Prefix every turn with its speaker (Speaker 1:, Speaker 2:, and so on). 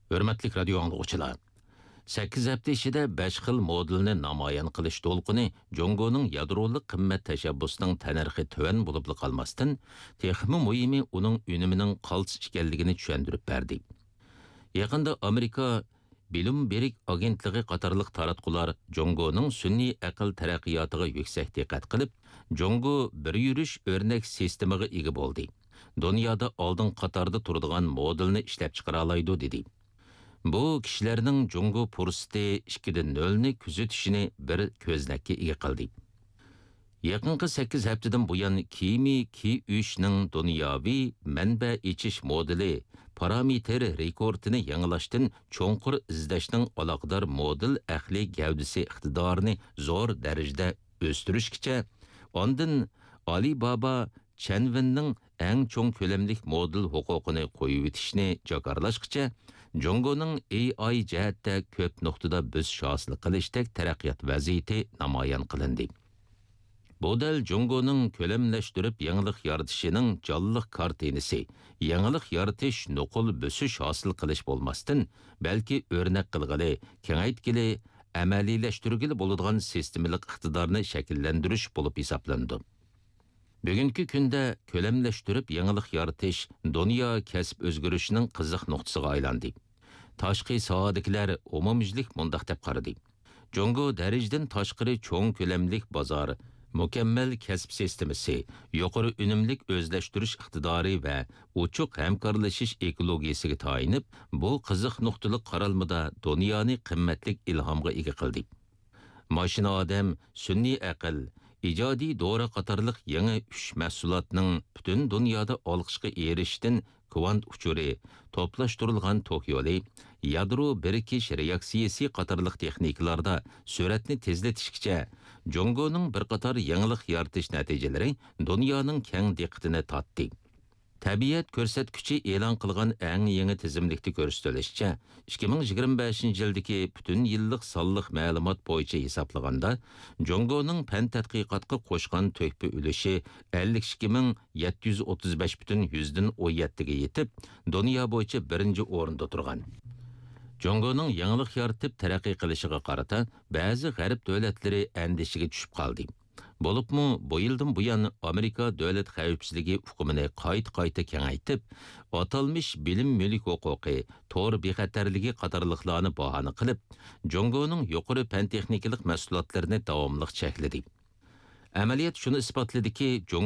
Speaker 1: Hürmetlik radio anlıqçılar. 8 hafta ichida 5 xil modelni namoyon qilish to'lqini Jongoning yadroliq qimmat tashabbusining tanarxi tuvan bo'lib qolmasdan, texmi muhimi uning unimining qaltis ekanligini tushuntirib berdi. Yaqinda Amerika Bilim Berik agentligi qatorliq taratqular Jongoning sun'iy aql taraqqiyotiga yuksak diqqat qilib, Jongo bir yurish o'rnak sistemaga ega bo'ldi. Dunyoda oldin qatorda turadigan modelni ishlab chiqara oladi dedi. Bu kishilarning Jongo fursati 2.0 ni kuzatishini bir ko'znakka ega qildi. Yaqinqi 8 haftadan buyon Ki-3ning dunyoviy manba ichish modeli parametr rekordini yangilashdan cho'nqur izlashning aloqador model aqliy gavdasi iqtidorini zo'r darajada o'stirishgacha, ondan Alibaba Chanvinning eng cho'ng ko'lamlik model huquqini qo'yib etishni jakarlashgacha, Jongoning AI jihatda ko'p nuqtada biz hosil qilishdek taraqqiyot vaziyati namoyon qilindi. Bu dal Jongoning ko'lamlashtirib yangilik yaratishining jonliq kartinasi, yangilik yaratish nuqul bosish hosil qilish bo'lmasdan, balki o'rnak qilg'ili, kengaytgili, amaliylashtirgili bo'ladigan sistemalik iqtidorni shakllantirish bo'lib hisoblandi. Bugungi kunda ko'lamlashtirib yangilik yaratish dunyo kasb o'zgarishining qiziq nuqtasiga aylandi. Tashqi sohadagilar umumiylik mundaq deb qaradi. Jongo darajadan tashqari cho'ng ko'lamlik bozor, mukammal kasb sistemasi, yuqori unumlik o'zlashtirish iqtidori va ochiq hamkorlashish ekologiyasiga tayinib, bu qiziq nuqtali qaralmada dunyoni qimmatlik ilhomga ega qildi. Mashina odam, sun'iy aql, ijodiy dora qatorliq yangi 3 mahsulotning butun dunyoda olqishga erishishdan kvant uchuri, to'plashtirilgan tok yo'li, yadro birikish reaksiyasi qatorliq texnikalarda suratni tezlatishgacha Jongoning bir qator yangilik yaratish natijalari dunyoning keng diqqatini tortdi. Tabiat ko'rsatkichi e'lon qilgan eng yangi tizimlikda ko'rsatilishicha, 2025-yildagi butun yillik sonliq ma'lumot bo'yicha hisoblaganda, Jongoning fan tadqiqotga qo'shgan to'hfa ulushi 52.735,17 ga yetib, dunyo bo'yicha birinchi o'rinda turgan. Jongoning yangilik yaratib taraqqiy qilishiga qarata ba'zi g'arb davlatlari andishiga tushib qoldi. Bo'libmi, bu yildan buyon Amerika davlat xavfsizligi hukumini qayta kengaytib, atalmish bilim mulk huquqi, tor bexatarligi qatorliqlarni bahona qilib, Jongoning yuqori fan texnikalik mahsulotlarini davomli chekladi. Amaliyot shuni isbotladiki,